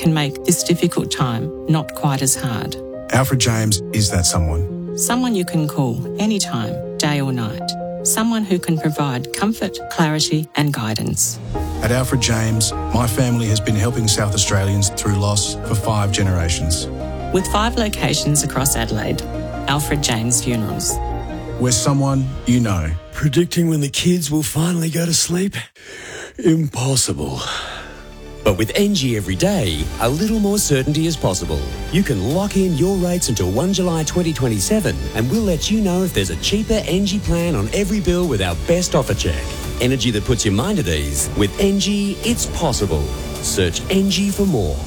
can make this difficult time not quite as hard. Alfred James is that someone. Someone you can call anytime, day or night. Someone who can provide comfort, clarity and guidance. At Alfred James, my family has been helping South Australians through loss for 5 generations. With 5 locations across Adelaide, Alfred James Funerals. We're someone you know. Predicting when the kids will finally go to sleep? Impossible. But with NG every day, a little more certainty is possible. You can lock in your rates until 1 July 2027 and we'll let you know if there's a cheaper NG plan on every bill with our best offer check. Energy that puts your mind at ease. With NG, it's possible. Search NG for more.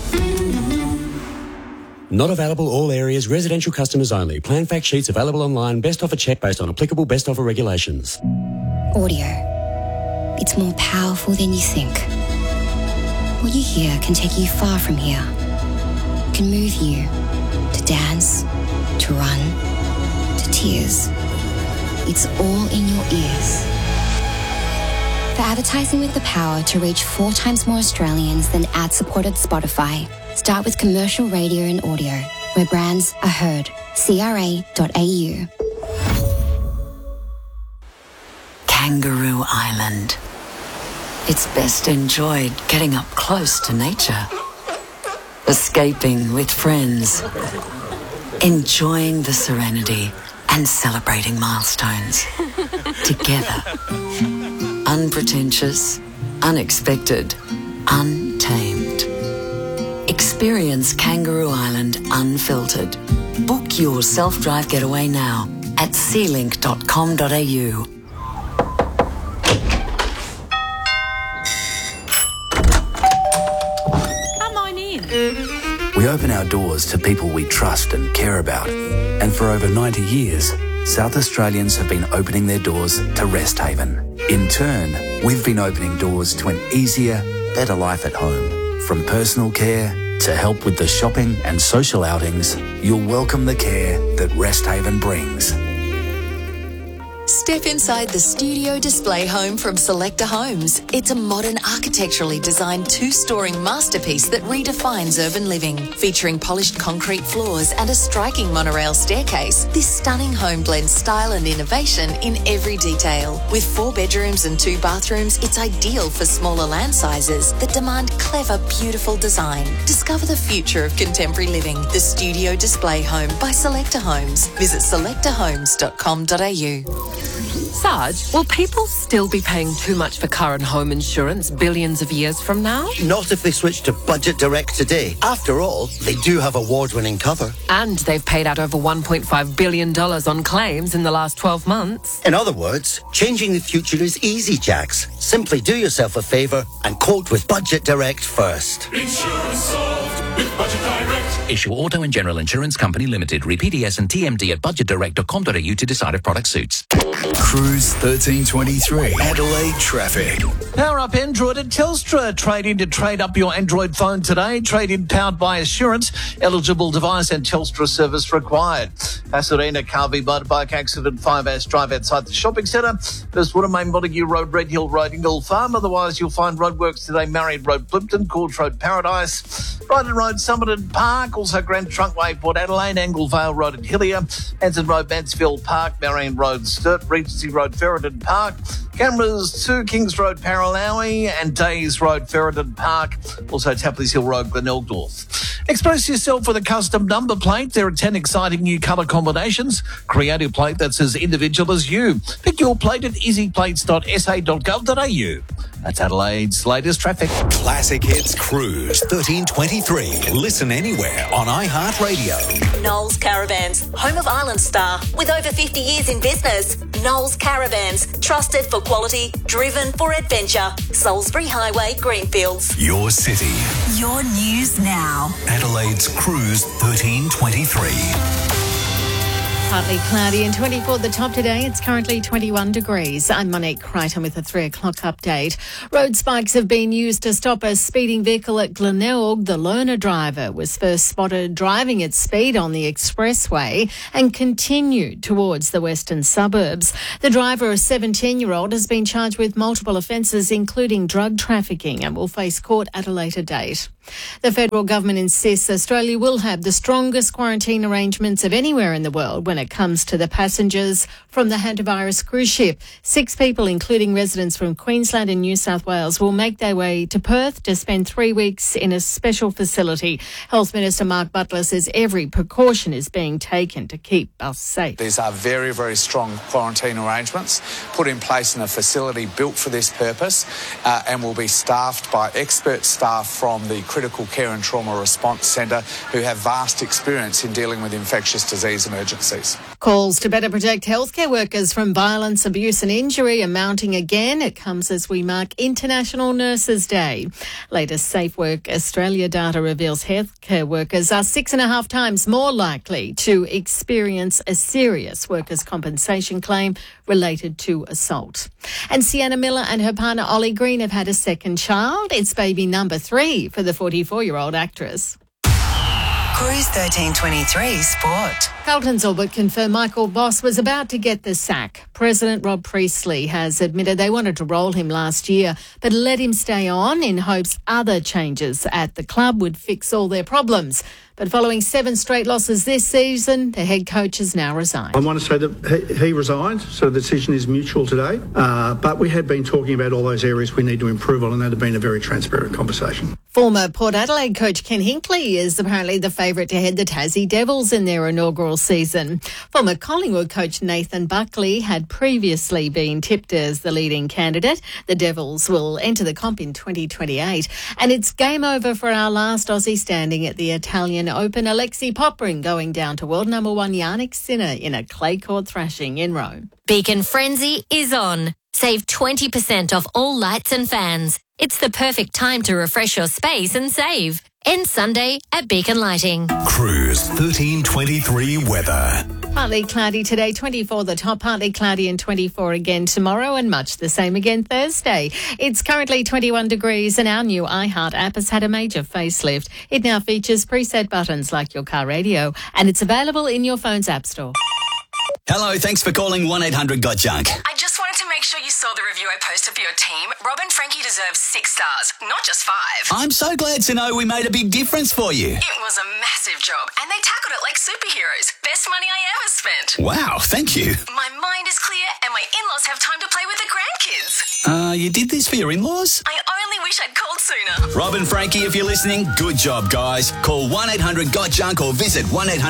Not available all areas, residential customers only. Plan fact sheets available online. Best offer check based on applicable best offer regulations. Audio. It's more powerful than you think. What you hear can take you far from here. Can move you to dance, to run, to tears. It's all in your ears. For advertising with the power to reach 4 times more Australians than ad-supported Spotify, start with commercial radio and audio, where brands are heard. CRA.au. Kangaroo Island. It's best enjoyed getting up close to nature, escaping with friends, enjoying the serenity and celebrating milestones together. Unpretentious, unexpected, untamed. Experience Kangaroo Island unfiltered. Book your self-drive getaway now at sealink.com.au. We open our doors to people we trust and care about. And for over 90 years, South Australians have been opening their doors to Rest Haven. In turn, we've been opening doors to an easier, better life at home. From personal care to help with the shopping and social outings, you'll welcome the care that Rest Haven brings. Step inside the studio display home from Selector Homes. It's a modern, architecturally designed 2-story masterpiece that redefines urban living. Featuring polished concrete floors and a striking monorail staircase, this stunning home blends style and innovation in every detail. With 4 bedrooms and 2 bathrooms, it's ideal for smaller land sizes that demand clever, beautiful design. Discover the future of contemporary living. The studio display home by Selector Homes. Visit selectorhomes.com.au. Sarge, will people still be paying too much for car and home insurance billions of years from now? Not if they switch to Budget Direct today. After all, they do have award-winning cover. And they've paid out over $1.5 billion on claims in the last 12 months. In other words, changing the future is easy, Jax. Simply do yourself a favour and quote with Budget Direct first. Insurance solved with Budget Direct. Issue Auto and General Insurance Company Limited. Read PDS and TMD at budgetdirect.com.au to decide if product suits. Cruise 1323. Adelaide traffic. Power up Android at Telstra. Trade in to trade up your Android phone today. Trade in powered by Assurance. Eligible device and Telstra service required. Pasadena Carvey motorbike accident. 5-hour drive outside the shopping centre. First Water Main Montague Road, Red Hill Road, Ingle Farm. Otherwise, you'll find roadworks today. Marion Road, Plimpton. Court Road, Paradise. Brighton Road, Somerton Park. Also Grand Trunkway, Port Adelaide. Anglevale Road at Hillier. Anson Road, Mansfield Park. Marion Road, Sturt. Regency Road, Ferryden Park. Cameras to Kings Road, Paralawi, and Days Road, Ferryden Park. Also Tapley's Hill Road, Gleneldorf. Express yourself with a custom number plate. There are 10 exciting new colour combinations. Create a plate that's as individual as you. Pick your plate at easyplates.sa.gov.au. That's Adelaide's latest traffic. Classic Hits Cruise 1323. Listen anywhere on iHeartRadio. Knowles Caravans, home of Island Star. With over 50 years in business, Knowles Caravans, trusted for quality, driven for adventure. Salisbury Highway, Greenfields. Your city. Your news now. Adelaide's Cruise 1323. Partly cloudy and 24 at the top today. It's currently 21 degrees. I'm Monique Crichton with a 3 o'clock update. Road spikes have been used to stop a speeding vehicle at Glenelg. The loner driver was first spotted driving at speed on the expressway and continued towards the western suburbs. The driver, a 17-year-old, has been charged with multiple offences, including drug trafficking, and will face court at a later date. The federal government insists Australia will have the strongest quarantine arrangements of anywhere in the world when it comes to the passengers from the hantavirus cruise ship. 6 people, including residents from Queensland and New South Wales, will make their way to Perth to spend 3 weeks in a special facility. Health Minister Mark Butler says every precaution is being taken to keep us safe. These are very, very strong quarantine arrangements put in place in a facility built for this purpose and will be staffed by expert staff from the Critical Care and Trauma Response Centre who have vast experience in dealing with infectious disease emergencies. Calls to better protect healthcare workers from violence, abuse and injury are mounting again. It comes as we mark International Nurses Day. Latest Safe Work Australia data reveals healthcare workers are 6.5 times more likely to experience a serious workers' compensation claim related to assault. And Sienna Miller and her partner Ollie Green have had a second child. It's baby number 3 for the 44-year-old actress. Cruise 1323 Sport. Carlton's Albert confirmed Michael Voss was about to get the sack. President Rob Priestley has admitted they wanted to roll him last year, but let him stay on in hopes other changes at the club would fix all their problems. But following 7 straight losses this season, the head coach has now resigned. I want to say that he resigned, so the decision is mutual today. But we had been talking about all those areas we need to improve on, and that had been a very transparent conversation. Former Port Adelaide coach Ken Hinkley is apparently the favourite to head the Tassie Devils in their inaugural season. Former Collingwood coach Nathan Buckley had previously been tipped as the leading candidate. The Devils will enter the comp in 2028. And it's game over for our last Aussie standing at the Italian Open. Alexei Popyrin going down to world number 1 Yannick Sinner in a clay court thrashing in Rome. Beacon Frenzy is on. Save 20% off all lights and fans. It's the perfect time to refresh your space and save. End Sunday at Beacon Lighting. Cruise 1323 weather. Partly cloudy today, 24 the top, partly cloudy and 24 again tomorrow, and much the same again Thursday. It's currently 21 degrees and our new iHeart app has had a major facelift. It now features preset buttons like your car radio, and it's available in your phone's app store. Hello, thanks for calling 1-800-GOT-JUNK. I just wanted to make sure you saw the review I posted for your team. Rob and Frankie deserve 6 stars, not just 5. I'm so glad to know we made a big difference for you. It was a massive job, and they tackled it like superheroes. Best money I ever spent. Wow, thank you. My mind is clear, and my in-laws have time to play with the grandkids. You did this for your in-laws? I only wish I'd called sooner. Rob and Frankie, if you're listening, good job, guys. Call 1-800-GOT-JUNK or visit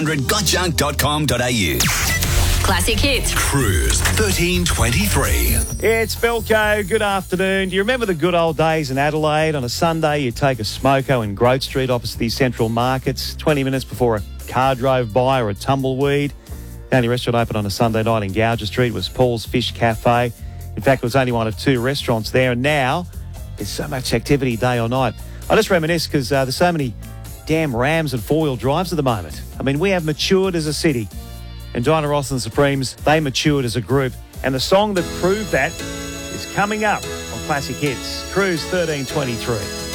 1-800-GOTJUNK.com.au. Classic hits. Cruise 1323. It's Belco. Good afternoon. Do you remember the good old days in Adelaide? On a Sunday, you'd take a smoko in Grote Street opposite the Central Markets, 20 minutes before a car drove by or a tumbleweed. The only restaurant open on a Sunday night in Gouger Street was Paul's Fish Cafe. In fact, it was only one of 2 restaurants there, and now there's so much activity day or night. I just reminisce because there's so many damn Rams and 4-wheel drives at the moment. I mean, we have matured as a city. And Diana Ross and the Supremes, they matured as a group. And the song that proved that is coming up on Classic Hits. Cruise 1323.